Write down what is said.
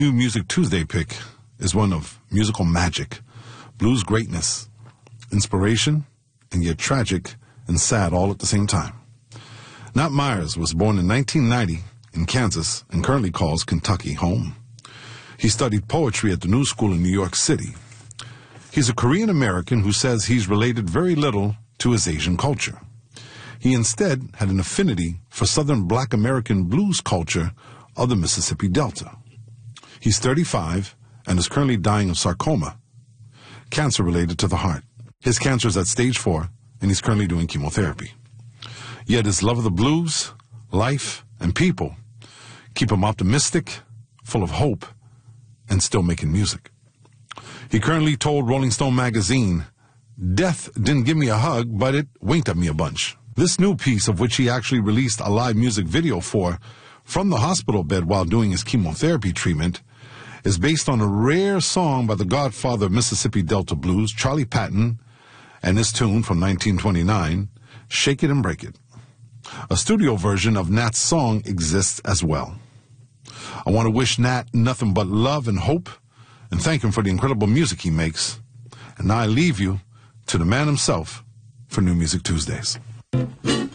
New Music Tuesday pick is one of musical magic, blues greatness, inspiration, and yet tragic and sad all at the same time. Nat Myers was born in 1990 in Kansas and currently calls Kentucky home. He studied poetry at the New School in New York City. He's a Korean American who says he's related very little to his Asian culture. He instead had an affinity for Southern Black American blues culture of the Mississippi Delta. He's 35 and is currently dying of sarcoma, cancer related to the heart. His cancer is at stage 4, and he's currently doing chemotherapy. Yet his love of the blues, life, and people keep him optimistic, full of hope, and still making music. He currently told Rolling Stone magazine, "Death didn't give me a hug, but it winked at me a bunch." This new piece, of which he actually released a live music video for from the hospital bed while doing his chemotherapy treatment, is based on a rare song by the godfather of Mississippi Delta blues, Charlie Patton, and his tune from 1929, "Shake It and Break It." A studio version of Nat's song exists as well. I want to wish Nat nothing but love and hope, and thank him for the incredible music he makes. And now I leave you to the man himself for New Music Tuesdays.